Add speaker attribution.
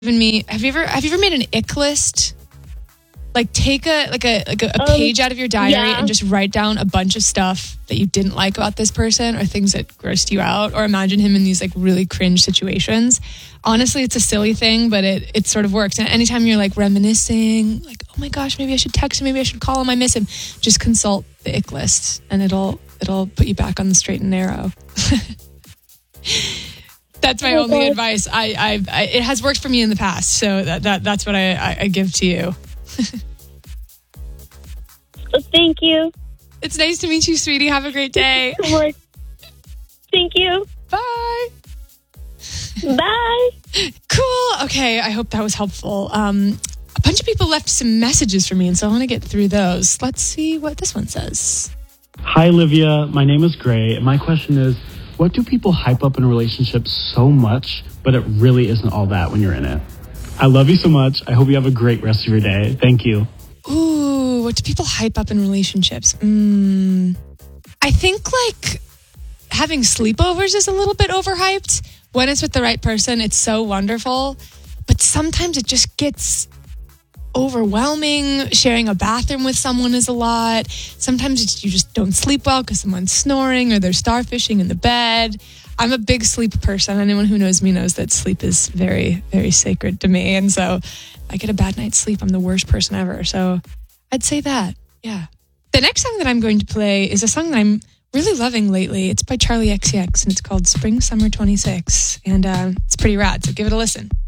Speaker 1: given me. Have you ever made an ick list? Like take a page out of your diary and just write down a bunch of stuff that you didn't like about this person or things that grossed you out, or imagine him in these like really cringe situations. Honestly, it's a silly thing, but it sort of works. And anytime you're like reminiscing, like, oh my gosh, maybe I should text him, maybe I should call him, I miss him. Just consult the ick list and it'll put you back on the straight and narrow. That's my only advice. It has worked for me in the past, so that's what I give to you.
Speaker 2: Thank you.
Speaker 1: It's nice to meet you, sweetie. Have a great day.
Speaker 2: Thank you.
Speaker 1: Bye.
Speaker 2: Bye.
Speaker 1: Cool. Okay, I hope that was helpful. A bunch of people left some messages for me, and so I want to get through those. Let's see what this one says.
Speaker 3: Hi, Olivia. My name is Gray, and my question is, what do people hype up in relationships so much, but it really isn't all that when you're in it? I love you so much. I hope you have a great rest of your day. Thank you.
Speaker 1: Ooh, what do people hype up in relationships? I think like having sleepovers is a little bit overhyped. When it's with the right person, it's so wonderful. But sometimes it just gets overwhelming. Sharing a bathroom with someone is a lot. Sometimes you just don't sleep well because someone's snoring or they're starfishing in the bed. I'm a big sleep person. Anyone who knows me knows that sleep is very, very sacred to me. And so if I get a bad night's sleep, I'm the worst person ever. So I'd say that. Yeah. The next song that I'm going to play is a song that I'm really loving lately. It's by Charlie XCX and it's called Spring Summer 26. And it's pretty rad. So give it a listen.